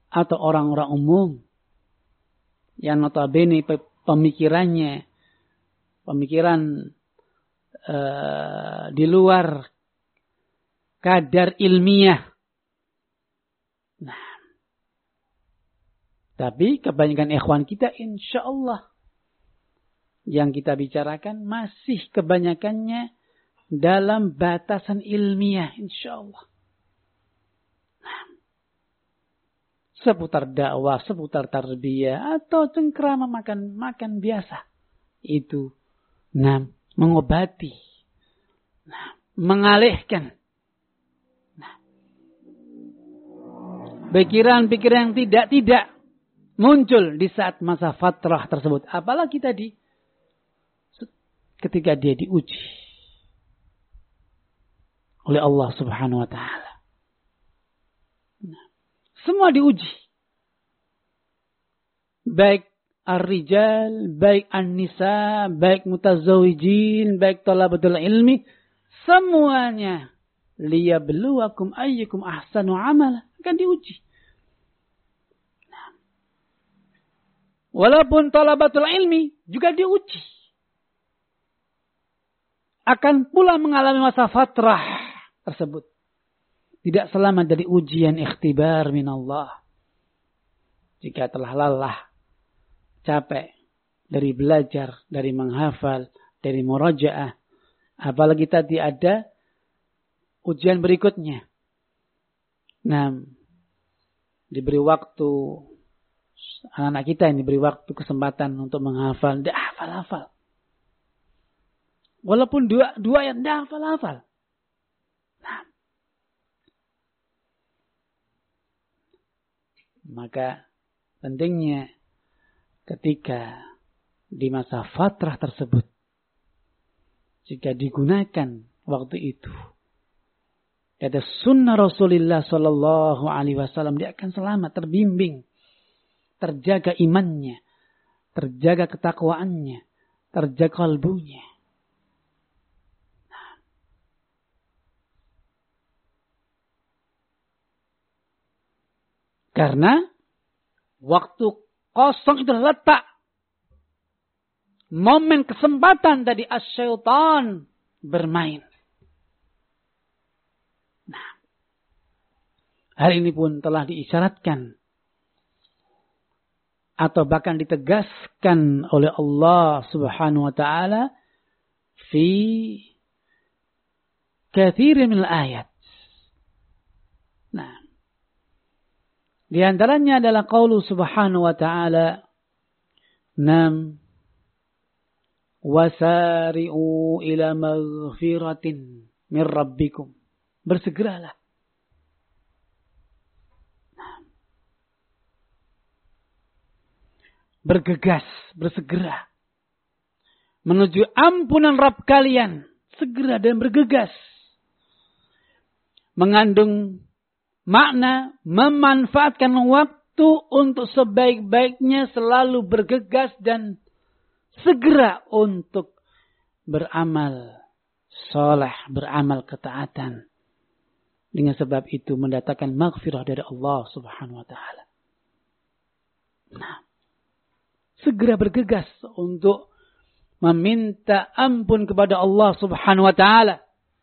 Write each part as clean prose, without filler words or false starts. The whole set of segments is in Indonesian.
atau orang-orang umum yang notabene pemikiran di luar kadar ilmiah. Nah, tapi kebanyakan ikhwan kita insya Allah yang kita bicarakan masih kebanyakannya dalam batasan ilmiah insya Allah. Nah, seputar dakwah, seputar tarbiyah atau cengkrama makan biasa. Itu mengobati, mengalihkan pikiran-pikiran yang tidak muncul di saat masa fatrah tersebut. Apalagi tadi ketika dia diuji oleh Allah Subhanahu wa taala. Semua diuji. Baik ar-rijal, baik an-nisa, baik mutazawwijin, baik talabatul ilmi, semuanya liyabluwakum ayyukum ahsanu amala, akan diuji. Walaupun talabatul ilmi juga diuji. Akan pula mengalami masa fatrah tersebut. Tidak selamat dari ujian ikhtibar minallah. Jika telah lelah, capek dari belajar, dari menghafal, dari murajaah, apalagi tadi ada ujian berikutnya. Nah, diberi waktu, anak-anak kita ini diberi waktu kesempatan untuk menghafal, tidak hafal-hafal. Walaupun dua ayat tidak hafal-hafal. Nah, maka pentingnya ketika di masa fatrah tersebut, jika digunakan waktu itu, ada sunnah Rasulullah Sallallahu Alaihi Wasallam, dia akan selamat, terbimbing, terjaga imannya, terjaga ketakwaannya, terjaga kalbunya. Karena waktu kosong itu letak momen kesempatan tadi asyaitan bermain. Nah, hal ini pun telah diisyaratkan atau bahkan ditegaskan oleh Allah Subhanahu wa taala fi katsirin minal ayat. Nah, di antaranya adalah qaulu Subhanahu wa ta'ala, wasari'u ila maghfiratin min rabbikum. Bersegeralah. Bergegas, bersegera menuju ampunan Rabb kalian. Segera dan bergegas. Mengandung makna memanfaatkan waktu untuk sebaik-baiknya, selalu bergegas dan segera untuk beramal saleh, beramal ketaatan. Dengan sebab itu mendatangkan maghfirah dari Allah Subhanahu wa taala. Nah, segera bergegas untuk meminta ampun kepada Allah Subhanahu wa taala.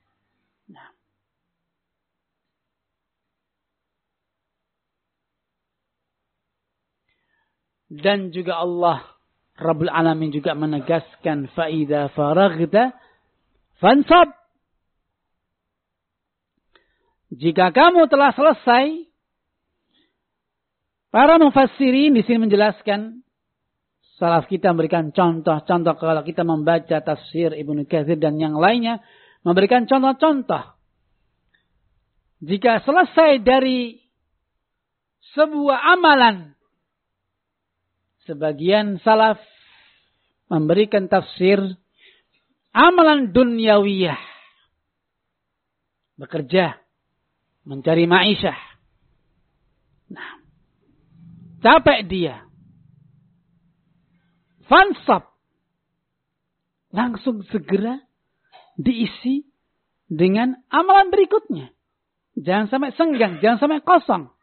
Dan juga Allah Rabbul Alamin juga menegaskan fa'idha faraghta fansab. Jika kamu telah selesai, para mufassirin di sini menjelaskan, salaf kita memberikan contoh-contoh kalau kita membaca tafsir Ibnu Katsir dan yang lainnya memberikan contoh-contoh. Jika selesai dari sebuah amalan, sebagian salaf memberikan tafsir amalan dunyawiyah. Bekerja, mencari ma'isyah. Nah, capek dia. Fansab. Langsung segera diisi dengan amalan berikutnya. Jangan sampai senggang, jangan sampai kosong.